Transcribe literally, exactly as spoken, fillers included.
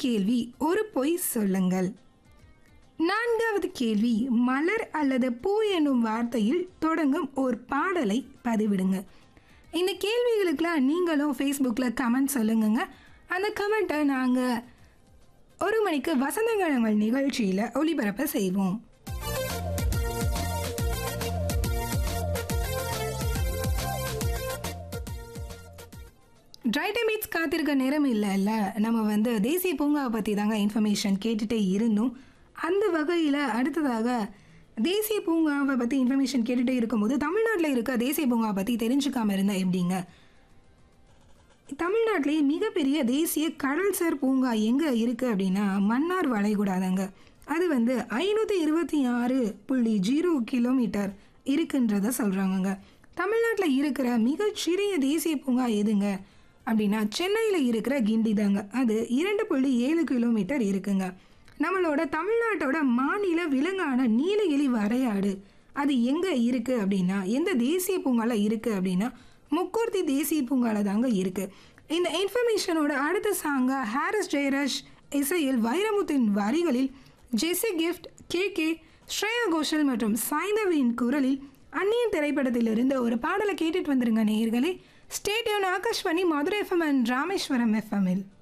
கேள்வி ஒரு பொய் சொல்லுங்கள். நான்காவது கேள்வி மலர் அல்லது பூ என்னும் வார்த்தையில் தொடங்கும் ஒரு பாடலை பதிவிடுங்க. இந்த கேள்விகளுக்கெல்லாம் நீங்களும் ஃபேஸ்புக்கில் கமெண்ட் சொல்லுங்க. அந்த கமெண்ட்டை நாங்கள் ஒரு மணிக்கு வசந்தங்கள் நிகழ்ச்சியில் ஒளிபரப்ப செய்வோம். ட்ரை டைம் பீட்ஸ் காத்திருக்க நேரம் இல்லைல்ல, நம்ம வந்து தேசிய பூங்காவை பற்றி தாங்க இன்ஃபர்மேஷன் கேட்டுகிட்டே இருந்தோம். அந்த வகையில் அடுத்ததாக தேசிய பூங்காவை பற்றி இன்ஃபர்மேஷன் கேட்டுகிட்டே இருக்கும்போது தமிழ்நாட்டில் இருக்க தேசிய பூங்காவை பற்றி தெரிஞ்சுக்காமல் இருந்தால் எப்படிங்க? தமிழ்நாட்டிலேயே மிகப்பெரிய தேசிய கடல்சார் பூங்கா எங்கே இருக்குது அப்படின்னா மன்னார் வளைகுடாதாங்க. அது வந்து ஐநூற்றி இருபத்தி ஆறு புள்ளி ஜீரோ கிலோமீட்டர் இருக்குன்றத சொல்கிறாங்கங்க. தமிழ்நாட்டில் இருக்கிற மிகச்சிறிய தேசிய பூங்கா எதுங்க அப்படின்னா சென்னையில் இருக்கிற கிண்டி தாங்க. அது இரண்டு புள்ளி ஏழு கிலோமீட்டர் இருக்குங்க. நம்மளோட தமிழ்நாட்டோட மாநில விலங்கான நீலகிரி வரையாடு அது எங்கே இருக்குது அப்படின்னா எந்த தேசிய பூங்காவில் இருக்குது அப்படின்னா முக்கூர்த்தி தேசிய பூங்காவில் தாங்க இருக்குது. இந்த இன்ஃபர்மேஷனோட அடுத்த சாங்க ஹாரிஸ் ஜெயராஜ் இசையில் வைரமுத்தின் வரிகளில் ஜெஸி gift, K K, Shreya Ghoshal மற்றும் சாய்ந்தவியின் குரலில் அந்நியன் திரைப்படத்திலிருந்து ஒரு பாடலை கேட்டுட்டு வந்துருங்க நேயர்களே. Stay tune. Akashvani Madurai FM and Rameswaram எஃப்எம்மில்